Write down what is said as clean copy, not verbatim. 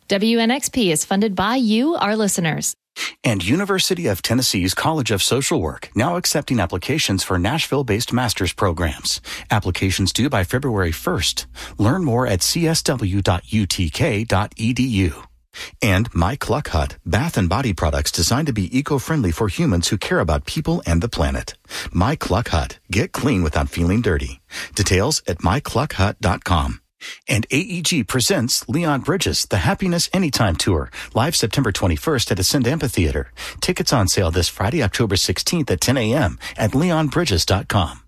WNXP is funded by you, our listeners. And University of Tennessee's College of Social Work, now accepting applications for Nashville-based master's programs. Applications due by February 1st. Learn more at csw.utk.edu. And My Cluck Hut, bath and body products designed to be eco-friendly for humans who care about people and the planet. My Cluck Hut. Get clean without feeling dirty. Details at mycluckhut.com. And AEG presents Leon Bridges, the Happiness Anytime Tour, live September 21st at Ascend Amphitheater. Tickets on sale this Friday, October 16th at 10 a.m. at leonbridges.com.